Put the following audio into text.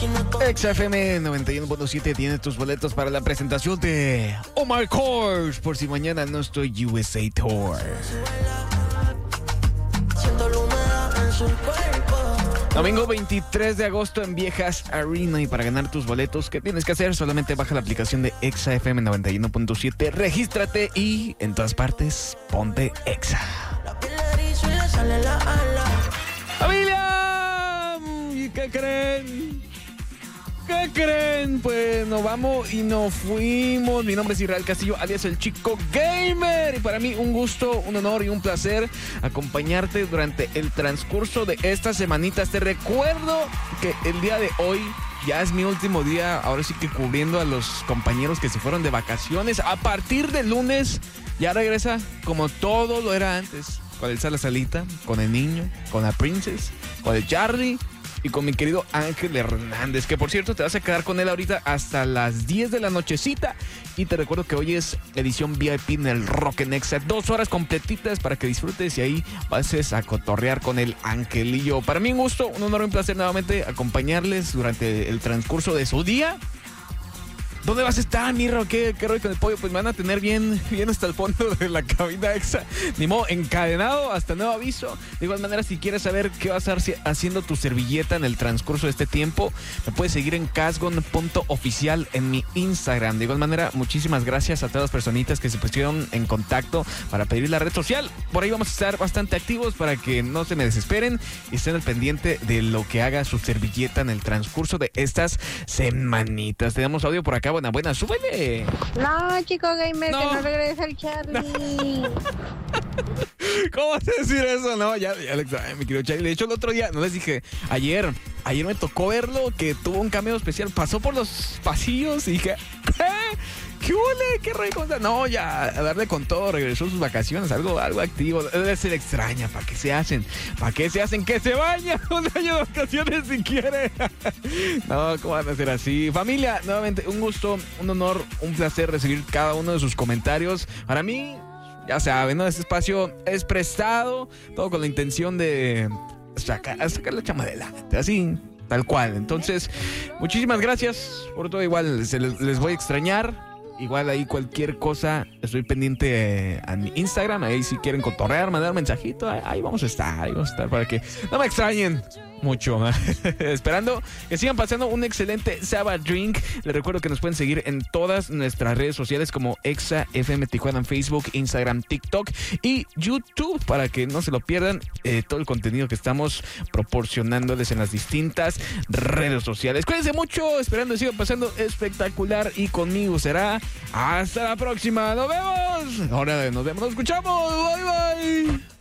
XFM 91.7 tiene tus boletos para la presentación de Oh My Course, por si mañana no estoy USA Tour. Domingo 23 de agosto en Viejas Arena. Y para ganar tus boletos, ¿qué tienes que hacer? Solamente baja la aplicación de XFM 91.7, regístrate y en todas partes ponte Exa. ¡Familia! ¿Y qué creen? ¿Qué creen? Pues nos vamos y nos fuimos. Mi nombre es Israel Castillo, alias el Chico Gamer. Y para mí un gusto, un honor y un placer acompañarte durante el transcurso de estas semanitas. Te recuerdo que el día de hoy ya es mi último día, ahora sí que cubriendo a los compañeros que se fueron de vacaciones. A partir del lunes ya regresa como todo lo era antes. Con el Salazalita, con el niño, con la Princess, con el Charlie y con mi querido Ángel Hernández, que por cierto te vas a quedar con él ahorita hasta las 10 de la nochecita. Y te recuerdo que hoy es edición VIP en el Rock en Exa, 2 horas completitas para que disfrutes y ahí pases a cotorrear con el Angelillo. Para mí un gusto, un honor y un placer nuevamente acompañarles durante el transcurso de su día. ¿Dónde vas a estar, Mirro? ¿Qué rollo con el pollo? Pues me van a tener bien hasta el fondo de la cabina Exa. Ni modo, encadenado hasta nuevo aviso. De igual manera, si quieres saber qué va a estar haciendo tu servilleta en el transcurso de este tiempo, me puedes seguir en casgon.oficial en mi Instagram. De igual manera, muchísimas gracias a todas las personitas que se pusieron en contacto para pedir la red social. Por ahí vamos a estar bastante activos para que no se me desesperen y estén al pendiente de lo que haga su servilleta en el transcurso de estas semanitas. Tenemos audio por acá. Buena, súbele. No, Chico Gamer, no. Que no regresa el Charlie. ¿Cómo vas a decir eso? No, ya mi querido Charlie. De hecho, el otro día, no les dije, ayer me tocó verlo, que tuvo un cameo especial. Pasó por los pasillos y dije, ¿qué huele? ¿Qué rico? No, ya, a darle con todo, regresó sus vacaciones, algo activo. Debe ser extraña, ¿para qué se hacen? Que se baña un año de vacaciones si quiere. No, ¿cómo van a ser así? Familia, nuevamente, un gusto, un honor, un placer recibir cada uno de sus comentarios. Para mí, ya saben, ¿no? Este espacio es prestado, todo con la intención de sacar la chama adelante, así, tal cual. Entonces, muchísimas gracias por todo. Igual les voy a extrañar. Igual ahí cualquier cosa, estoy pendiente a mi Instagram. Ahí si quieren cotorrear, mandar un mensajito, ahí vamos a estar para que no me extrañen mucho. Esperando que sigan pasando un excelente Sabbath Drink. Les recuerdo que nos pueden seguir en todas nuestras redes sociales como Exa FM Tijuana en Facebook, Instagram, TikTok y YouTube, para que no se lo pierdan todo el contenido que estamos proporcionándoles en las distintas redes sociales. Cuídense mucho, esperando que sigan pasando espectacular, y conmigo será hasta la próxima. Nos vemos. Ahora nos escuchamos. Bye.